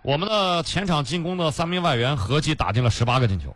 我们的前场进攻的3名外援合计打进了18个进球。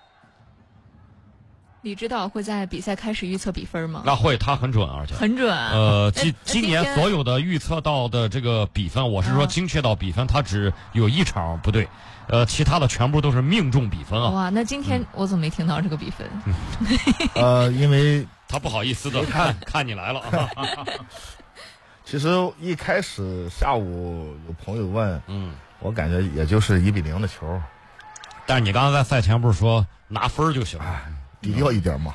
李指导会在比赛开始预测比分吗？ 那会，他很准，而且很准。 今年所有的预测到的这个比分，我是说精确到比分，他只有一场不对，其他的全部都是命中比分啊。 哇，那今天我怎么没听到这个比分？ 因为他不好意思的看你来了啊。 其实一开始下午有朋友问，我感觉也就是1-0的球。 但是你刚才在赛前不是说拿分就行了？ 低调一点嘛。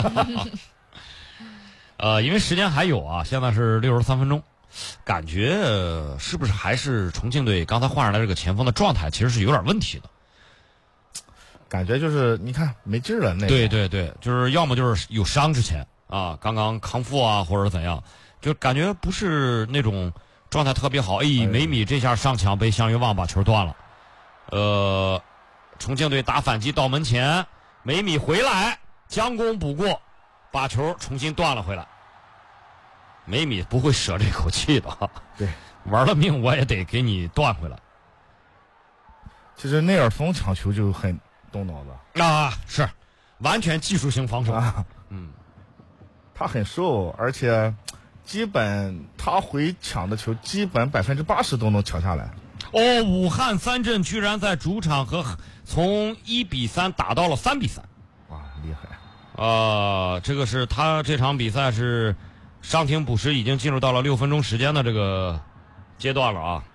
因为时间还有啊，现在是63分钟，感觉是不是还是重庆队刚才换上来这个前锋的状态其实是有点问题的？ 感觉就是你看没劲了那个。 对对对，就是要么就是有伤之前啊，刚刚康复啊，或者怎样，就感觉不是那种状态特别好。梅米这下上抢被向约望把球断了。重庆队打反击到门前，梅米回来将功补过，把球重新断了回来。梅米不会舍这口气的， 对， 玩了命我也得给你断回来。 其实内尔松抢球就很动脑子啊，是完全技术型防守啊。 他很瘦，而且基本他回抢的球基本80%都能抢下来。 武汉三镇居然在主场从1-3打到了3-3， 哇，厉害！ 这个是他这场比赛是伤停补时，已经进入到了6分钟时间的这个阶段了啊。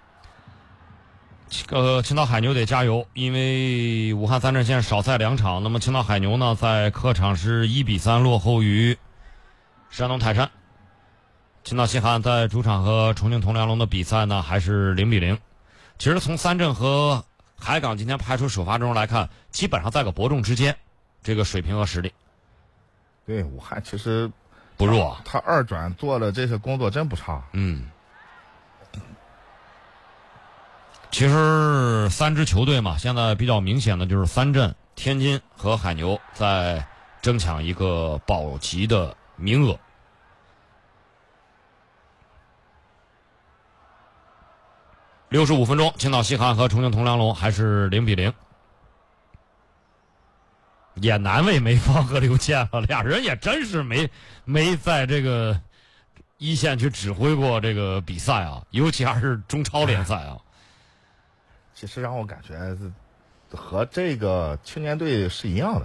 青岛海牛得加油，因为武汉三镇现在少赛2场，那么青岛海牛呢在客场是1-3落后于山东泰山。青岛西汉在主场和重庆铜梁龙的比赛呢还是0-0。其实从三镇和海港今天派出首发阵容来看，基本上在个伯仲之间，这个水平和实力。 对，武汉其实不弱， 他二转做的这些工作真不差。 其实3支球队嘛，现在比较明显的就是三镇、天津和海牛在争抢一个保级的名额。65分钟，青岛西汉和重庆铜梁龙还是0-0。也难为梅芳和刘健了，俩人也真是没在这个一线去指挥过这个比赛啊，尤其还是中超联赛啊。 其实让我感觉和这个青年队是一样的。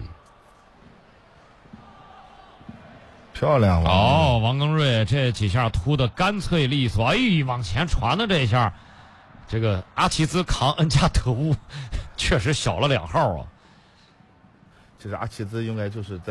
漂亮了。 王庚瑞这几下突的干脆利索，往前传的这一下，这个阿齐兹扛恩加德乌确实小了2号啊。 其实阿齐兹应该就是在